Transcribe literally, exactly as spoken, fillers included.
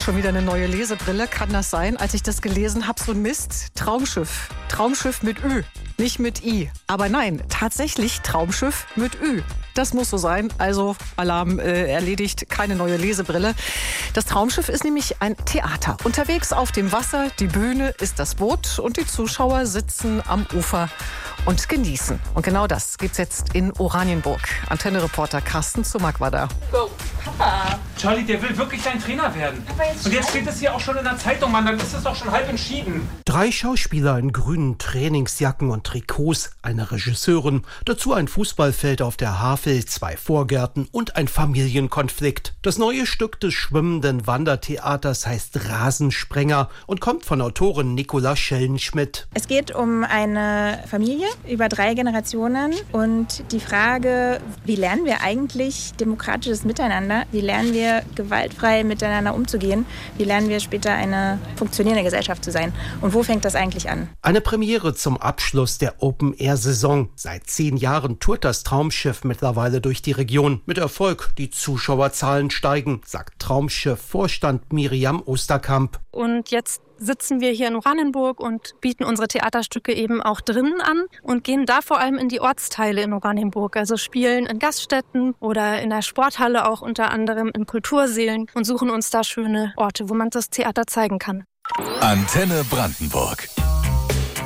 Schon wieder eine neue Lesebrille, kann das sein? Als ich das gelesen habe, so ein Mist. Traumschiff. Traumschiff mit Ü, nicht mit I. Aber nein, tatsächlich Traumschiff mit Ü. Das muss so sein. Also Alarm äh, erledigt, keine neue Lesebrille. Das Traumschiff ist nämlich ein Theater. Unterwegs auf dem Wasser, die Bühne ist das Boot und die Zuschauer sitzen am Ufer und genießen. Und genau das gibt's jetzt in Oranienburg. Antenne-Reporter Carsten Zumack war da. Go, Papa! Charlie, der will wirklich dein Trainer werden. Jetzt und jetzt steht es hier auch schon in der Zeitung, Mann. Dann ist es doch schon halb entschieden. Drei Schauspieler in grünen Trainingsjacken und Trikots, eine Regisseurin, dazu ein Fußballfeld auf der Havel, zwei Vorgärten und ein Familienkonflikt. Das neue Stück des schwimmenden Wandertheaters heißt Rasensprenger und kommt von Autorin Nicola Schellenschmidt. Es geht um eine Familie über drei Generationen und die Frage, wie lernen wir eigentlich demokratisches Miteinander? Wie lernen wir gewaltfrei miteinander umzugehen? Wie lernen wir später eine funktionierende Gesellschaft zu sein? Und wo fängt das eigentlich an? Eine Premiere zum Abschluss der Open-Air-Saison. Seit zehn Jahren tourt das Traumschiff mittlerweile durch die Region. Mit Erfolg, die Zuschauerzahlen steigen, sagt Traumschiff-Vorstand Miriam Osterkamp. Und jetzt sitzen wir hier in Oranienburg und bieten unsere Theaterstücke eben auch drinnen an und gehen da vor allem in die Ortsteile in Oranienburg. Also spielen in Gaststätten oder in der Sporthalle auch unter anderem in Kultursälen und suchen uns da schöne Orte, wo man das Theater zeigen kann. Antenne Brandenburg.